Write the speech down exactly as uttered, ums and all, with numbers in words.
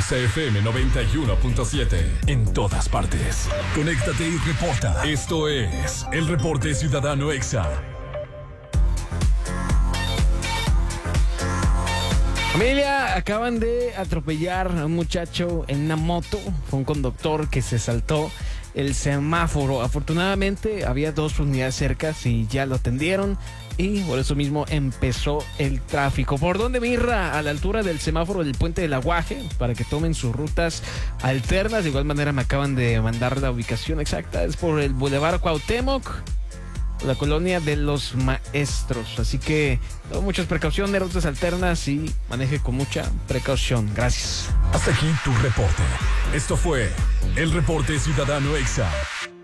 Exa F M noventa y uno punto siete. En todas partes. Conéctate y reporta. Esto es el Reporte Ciudadano Exa. Familia, acaban de atropellar a un muchacho en una moto. Fue un conductor que se saltó el semáforo. Afortunadamente había dos unidades cercas y ya lo atendieron, y por eso mismo empezó el tráfico. ¿Por dónde, Mirra? A la altura del semáforo del Puente del Aguaje, para que tomen sus rutas alternas. De igual manera me acaban de mandar la ubicación exacta. Es por el Boulevard Cuauhtémoc, la colonia de los Maestros. Así que tome muchas precauciones, rutas alternas, y maneje con mucha precaución. Gracias. Hasta aquí tu reporte. Esto fue el Reporte Ciudadano Exa.